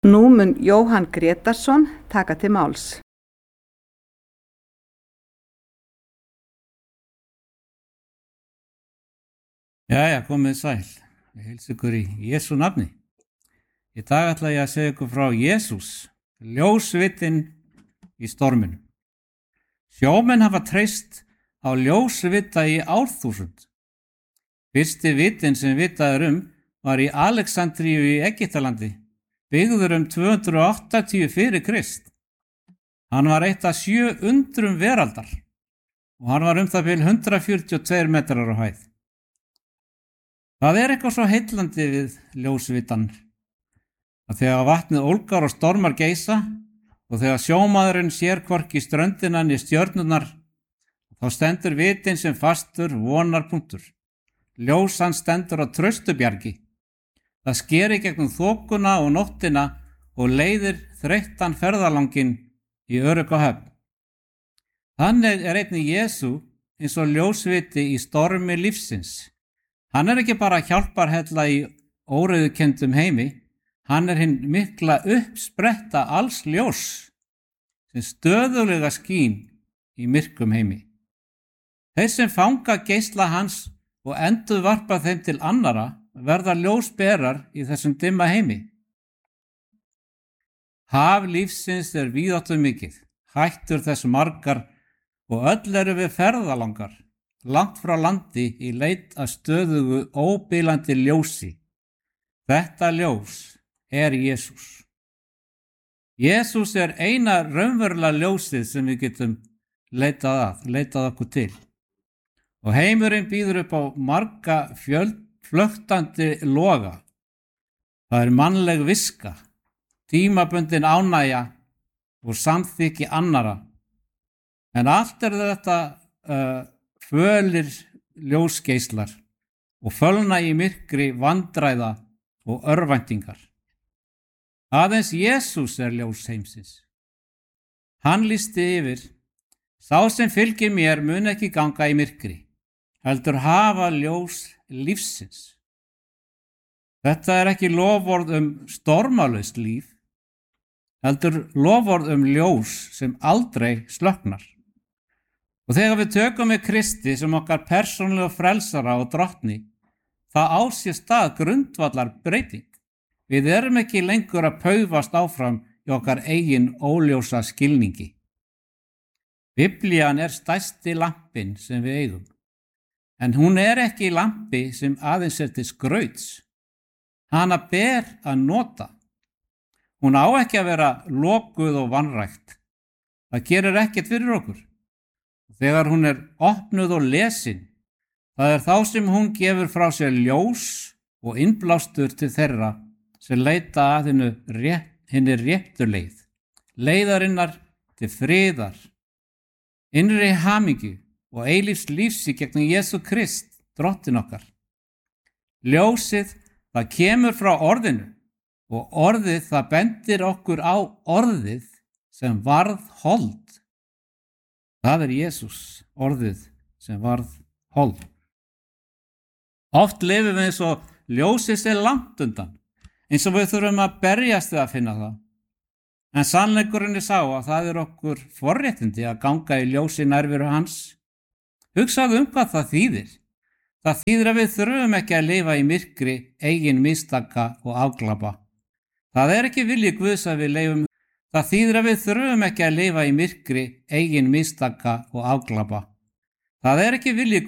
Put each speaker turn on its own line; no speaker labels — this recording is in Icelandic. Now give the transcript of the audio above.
Nú mun Jóhann Grétarsson taka til máls.
Jæja, komið sæl. Ég heilsa ykkur í Jesú nafni. Í dag ætla ég að segja ykkur frá Jesús, ljósvitinn í storminum. Sjómenn hafa treyst á ljósvita í árþúsund. Fyrsti vitinn sem vitað var í Alexandríu í Egyptalandi, byggður 280 fyrir Krist. Hann var eitt af 7 undrum veraldar og hann var það bil 142 metrar á hæð. Það eitthvað svo heillandi við ljósvitan að þegar vatnið ólgar og stormar geisa og þegar sjómaðurinn sér hvorki ströndina né stjörnurnar, þá stendur vitinn sem fastur vonarpunktur. Ljós hans stendur á traustubjargi. Það skeri gegnum þokuna og nóttina og leiðir þreyttan ferðalanginn í örugga höfn. Þannig einnig Jesú eins og ljósviti í stormi lífsins. Hann ekki bara hjálparhella í óreiðukendum heimi, hann hinn mikla uppspretta alls ljós sem stöðulega skín í myrkum heimi. Þeir sem fanga geisla hans og endurvarpa þeim til annara verða ljósberar í þessum dimma heimi. Haf lífsins víðáttu mikið, hættur þess margar og öll við ferðalangar, langt frá landi í leit að stöðugu óbilandi ljósi. Þetta ljós Jesús. Jesús eina raunverulega ljósið sem við getum leitað okkur til. Og heimurinn býður upp á marga flöktandi loga. Það mannleg viska, tímabundin ánægja og samþykki annara. En allt þetta fölir ljósgeislar og fölna í myrkri vandræða og örvæntingar. Aðeins Jesús ljós heimsins. Hann lýsti yfir: sá sem fylgir mér mun ekki ganga í myrkri, heldur hafa ljós lífsins. Þetta ekki loforð stormalaust líf, heldur loforð ljós sem aldrei slökknar. Og þegar við tökum við Kristi sem okkar persónulega frelsara og drottni, það á sér stað grundvallar breyting. Við ekki lengur að paufast áfram í okkar eigin óljósa skilningi. Biblían stærsti lampinn sem við eigum, en hún ekki lampi sem aðeins til skrauts. Hana ber að nota. Hún á ekki að vera lokuð og vanrækt. Það gerir ekkert fyrir okkur. Þegar hún opnuð og lesin, það þá sem hún gefur frá sér ljós og innblástur til þeirra sem leita að hinni réttu leið, leiðarinnar til friðar, innri hamingju og eilífs lífs í gegnum Jesú Krist, drottin okkar. Ljósið, það kemur frá orðinu og orðið það bendir okkur á orðið sem varð hold. Það Jesús, orðið sem varð hold. Oft lifum við eins og ljósið langt undan, eins og við þurfum að berjast við að finna það. En sannleikurinn sá að það okkur forréttindi að ganga í ljósi nærveru hans. Hugsaðu hvað það þýðir. Það þýðir að við þurfum ekki að lifa í myrkri eigin mistaka og afglapa. Það ekki vilji Guðs að við lifum. Það þýðir að við þurfum ekki að lifa í myrkri eigin mistaka og afglapa. Það ekki vilji